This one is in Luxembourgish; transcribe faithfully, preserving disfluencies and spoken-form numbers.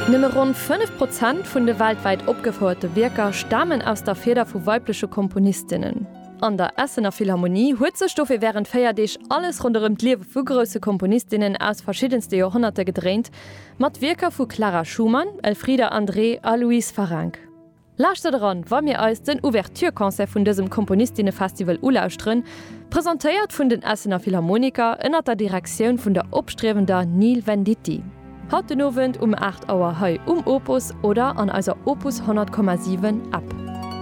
Nimmer rund fünf Prozent vun de weltweit opgeforderte Werker stammen aus der Feder vu weibliche Komponistinnen. An der Essener Philharmonie huet ze Stoffe während feiertdech alles rund um d'Liewe vu grosse Komponistinnen aus verschiedenste Jahrhunderte gedreht, mat Werker vu Clara Schumann, Elfriede André a Louise Farrenc. Lachte daran war mir als den Ouverturekonzert vun diesem Komponistinnenfestival ulauschtrin, präsentiert vun den Essener Philharmoniker ënner der Direktion vun der opstrebender Neil Venditti. Haut den Novent um acht Auer hei um Opus oder an eiser Opus hundert Komma sieben ab.